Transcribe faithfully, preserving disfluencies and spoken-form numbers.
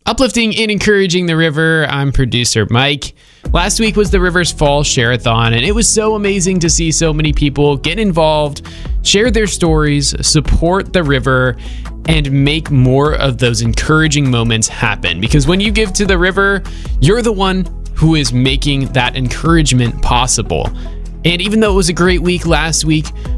Uplifting and encouraging the river, I'm producer Mike. Last week was the River's Fall Share-a-thon, and it was so amazing to see so many people get involved, share their stories, support the river, and make more of those encouraging moments happen. Because when you give to the river, you're the one who is making that encouragement possible. And even though it was a great week last week,